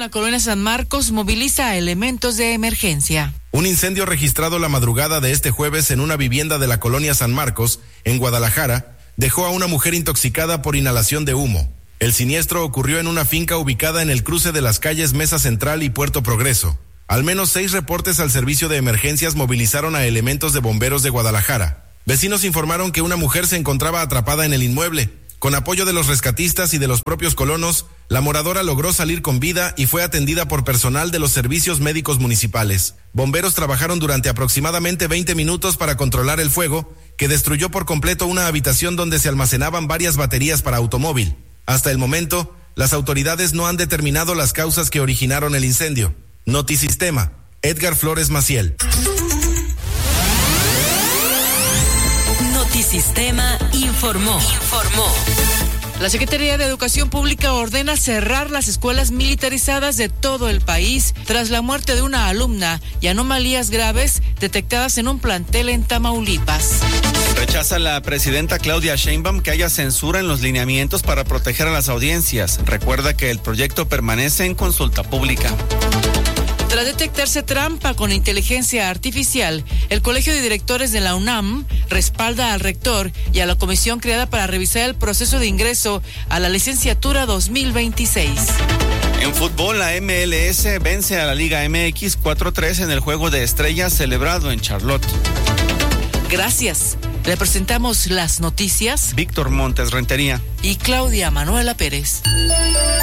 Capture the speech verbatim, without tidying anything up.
la colonia San Marcos moviliza a elementos de emergencia. Un incendio registrado la madrugada de este jueves en una vivienda de la colonia San Marcos, en Guadalajara, dejó a una mujer intoxicada por inhalación de humo. El siniestro ocurrió en una finca ubicada en el cruce de las calles Mesa Central y Puerto Progreso. Al menos seis reportes al servicio de emergencias movilizaron a elementos de bomberos de Guadalajara. Vecinos informaron que una mujer se encontraba atrapada en el inmueble. Con apoyo de los rescatistas y de los propios colonos, la moradora logró salir con vida y fue atendida por personal de los servicios médicos municipales. Bomberos trabajaron durante aproximadamente veinte minutos para controlar el fuego, que destruyó por completo una habitación donde se almacenaban varias baterías para automóvil. Hasta el momento, las autoridades no han determinado las causas que originaron el incendio. Notisistema, Edgar Flores Maciel. Notisistema informó. Informó. La Secretaría de Educación Pública ordena cerrar las escuelas militarizadas de todo el país tras la muerte de una alumna y anomalías graves detectadas en un plantel en Tamaulipas. Rechaza la presidenta Claudia Sheinbaum que haya censura en los lineamientos para proteger a las audiencias. Recuerda que el proyecto permanece en consulta pública. Tras detectarse trampa con inteligencia artificial, el Colegio de Directores de la UNAM respalda al rector y a la comisión creada para revisar el proceso de ingreso a la licenciatura dos mil veintiséis. En fútbol, la M L S vence a la Liga M X cuatro tres en el Juego de Estrellas celebrado en Charlotte. Gracias. Le presentamos las noticias. Víctor Montes Rentería y Claudia Manuela Pérez.